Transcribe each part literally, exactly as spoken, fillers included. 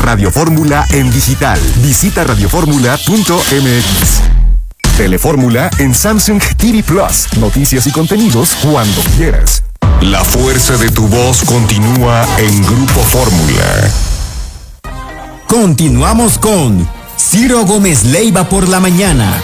Radio Fórmula en digital. Visita radioformula punto m x. Telefórmula en Samsung T V Plus. Noticias y contenidos cuando quieras. La fuerza de tu voz continúa en Grupo Fórmula. Continuamos con Ciro Gómez Leiva por la mañana.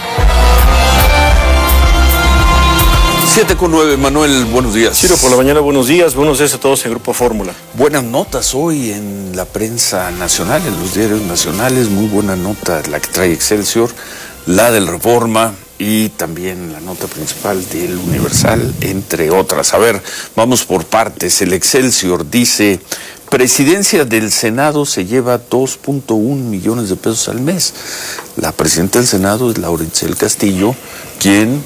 siete con nueve, Manuel, buenos días. Ciro, por la mañana, buenos días, buenos días a todos en Grupo Fórmula. Buenas notas hoy en la prensa nacional, en los diarios nacionales, muy buena nota la que trae Excelsior, la del Reforma y también la nota principal del Universal, entre otras. A ver, vamos por partes. El Excelsior dice: Presidencia del Senado se lleva dos punto uno millones de pesos al mes. La presidenta del Senado es Laura Itzel Castillo, quien...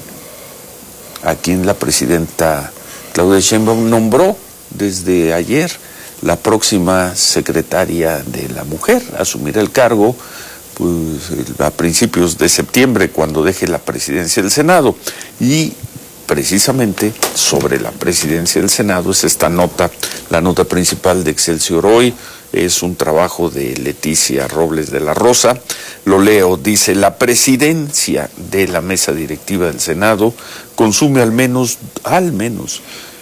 a quien la presidenta Claudia Sheinbaum nombró desde ayer la próxima secretaria de la Mujer. Asumirá el cargo pues, a principios de septiembre, cuando deje la presidencia del Senado. Y precisamente sobre la presidencia del Senado es esta nota, la nota principal de Excelsior hoy. Es un trabajo de Leticia Robles de la Rosa. Lo leo, dice: la presidencia de la mesa directiva del Senado consume al menos, al menos,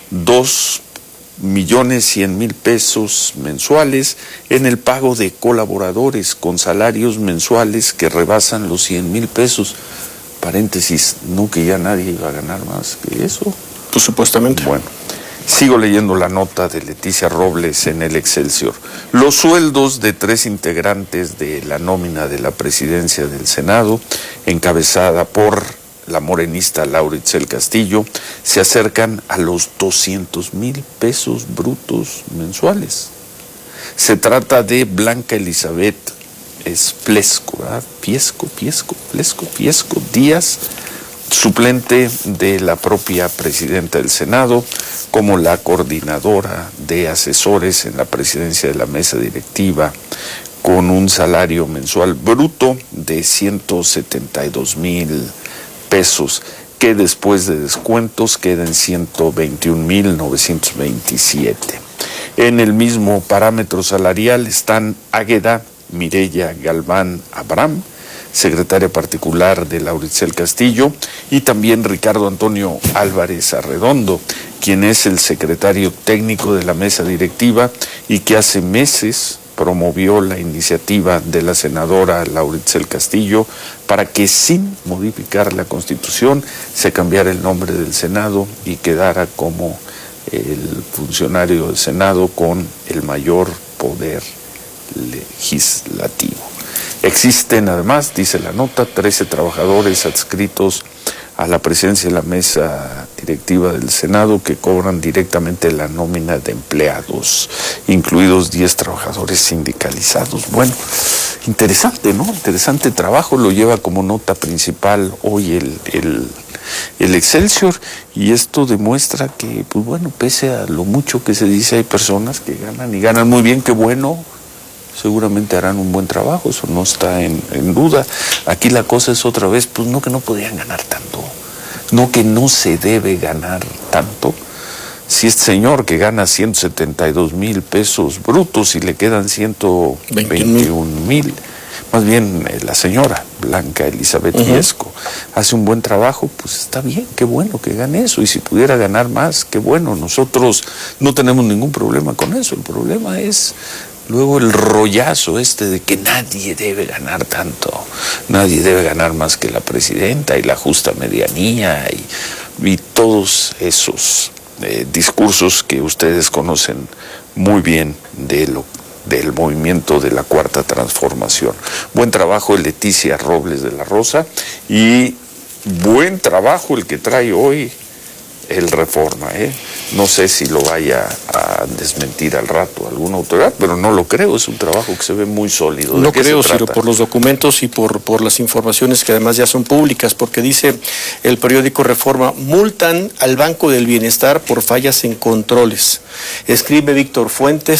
dos millones cien mil pesos mensuales en el pago de colaboradores con salarios mensuales que rebasan los cien mil pesos. Paréntesis, no que ya nadie iba a ganar más que eso. Pues supuestamente. Bueno. Sigo leyendo la nota de Leticia Robles en el Excelsior. Los sueldos de tres integrantes de la nómina de la presidencia del Senado, encabezada por la morenista Laura Itzel Castillo, se acercan a los doscientos mil pesos brutos mensuales. Se trata de Blanca Elizabeth es Plesco, ¿verdad? Piesco, Piesco, Plesco, Piesco Díaz, suplente de la propia presidenta del Senado, como la coordinadora de asesores en la presidencia de la mesa directiva, con un salario mensual bruto de ciento setenta y dos mil pesos, que después de descuentos queda en ciento veintiún mil novecientos veintisiete. En el mismo parámetro salarial están Águeda Mireya Galván Abraham, secretaria particular de Laura Itzel Castillo, y también Ricardo Antonio Álvarez Arredondo, quien es el secretario técnico de la mesa directiva y que hace meses promovió la iniciativa de la senadora Laura Itzel Castillo para que, sin modificar la Constitución, se cambiara el nombre del Senado y quedara como el funcionario del Senado con el mayor poder legislativo. Existen además, dice la nota, trece trabajadores adscritos a la presidencia de la mesa directiva del Senado que cobran directamente la nómina de empleados, incluidos diez trabajadores sindicalizados. Bueno, interesante, ¿no? Interesante trabajo, lo lleva como nota principal hoy el, el, el Excelsior, y esto demuestra que, pues bueno, pese a lo mucho que se dice, hay personas que ganan y ganan muy bien, qué bueno. Seguramente harán un buen trabajo, eso no está en, en duda. Aquí la cosa es otra vez, pues no que no podían ganar tanto, no que no se debe ganar tanto. Si este señor que gana ciento setenta y dos mil pesos brutos y le quedan ciento veintiún mil, más bien eh, la señora Blanca Elizabeth uh-huh. Piesco hace un buen trabajo, pues está bien, qué bueno que gane eso, y si pudiera ganar más, qué bueno. Nosotros no tenemos ningún problema con eso. El problema es luego el rollazo este de que nadie debe ganar tanto, nadie debe ganar más que la presidenta y la justa medianía y, y todos esos eh, discursos que ustedes conocen muy bien de lo, del movimiento de la Cuarta Transformación. Buen trabajo Leticia Robles de la Rosa, y buen trabajo el que trae hoy el Reforma, ¿eh? No sé si lo vaya a desmentir al rato alguna autoridad, pero no lo creo, es un trabajo que se ve muy sólido. No creo, Ciro, por los documentos y por, por las informaciones que además ya son públicas, porque dice el periódico Reforma: multan al Banco del Bienestar por fallas en controles. Escribe Víctor Fuentes,